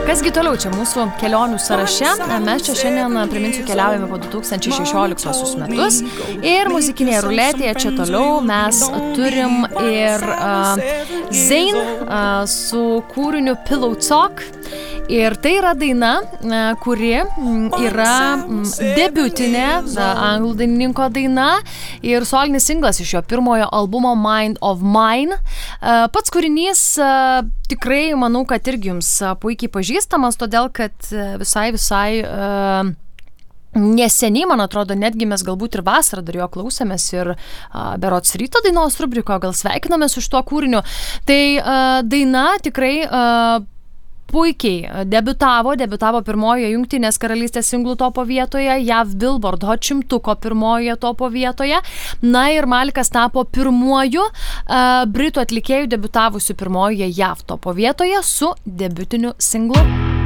Kasgi toliau čia mūsų kelionių sąraše? Mes čia šiandien, priminsiu, keliaujame po 2016 metus ir muzikinėje ruletėje čia toliau mes turim ir Zayn su kūriniu Pillow Talk. Ir tai yra daina, kuri yra debiutinė anglų dainininko daina ir solinis singlas iš jo pirmojo albumo Mind of Mine. Pats kūrinys tikrai, manau, kad irgi jums puikiai pažįstamas, todėl kad visai neseniai, man atrodo, netgi mes galbūt ir vasarą dar jo klausėmės ir berods ryto dainos rubrikoje gal sveikinamės už tuo kūriniu. Tai daina tikrai puikiai debiutavo pirmojoje Jungtinės karalystės singlų topo vietoje, JAV Billboard Hot 100 pirmojoje topo vietoje. Na ir Malikas tapo pirmuoju britų atlikėjų debiutavusiu pirmojoje JAV topo vietoje su debiutiniu singlu.